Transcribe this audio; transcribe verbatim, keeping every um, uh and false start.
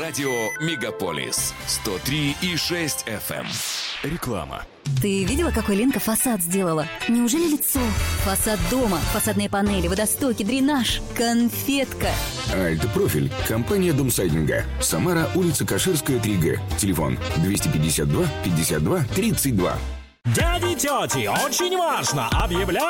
Радио Мегаполис сто три и шесть эф эм. Реклама. Ты видела, какой Ленка фасад сделала? Неужели лицо? Фасад дома, фасадные панели, водостоки, дренаж. Конфетка. Альт-профиль. Компания Домсайдинга. Самара, улица Каширская, три Г. Телефон двести пятьдесят два пятьдесят два тридцать два. Дяди, тети, очень важно! Объявляю